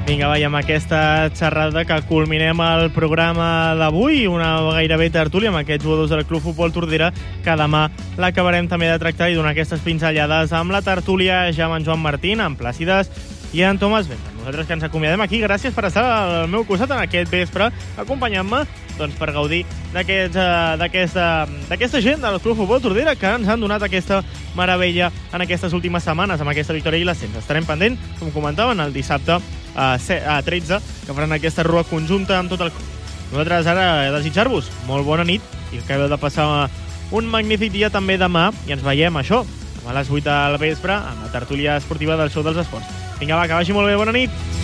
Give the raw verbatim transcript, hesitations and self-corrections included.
Vinga, va, i amb aquesta xerrada que culminem el programa d'avui, una gairebé tertúlia amb aquests jugadors del Club Futbol Tordera, que demà l'acabarem també de tractar i donar aquestes pinzellades amb la tertúlia, ja amb en Joan Martín, amb Plàcides i en Tomàs Benta. Nosaltres que ens acomiadem aquí, gràcies per estar al meu costat en aquest vespre, acompanyant-me doncs, per gaudir d'aquesta gent del Club Futbol Tordera que ens han donat aquesta meravella en aquestes últimes setmanes amb aquesta victòria i l'ascens. Estarem pendent, com comentaven, el dissabte a tretze, que faran aquesta rua conjunta amb tot el club. Nosaltres ara desitjar-vos molt bona nit i que acabeu de passar un magnífic dia també demà i ens veiem, això, a les vuit del vespre amb la tertúlia esportiva del Show dels Esports. Vinga, va, que vagi molt bé, bona nit!